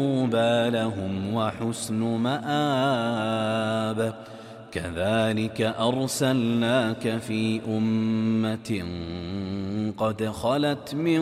بالهم وحسن مآب. كذلك أرسلناك في أمة قد خلت من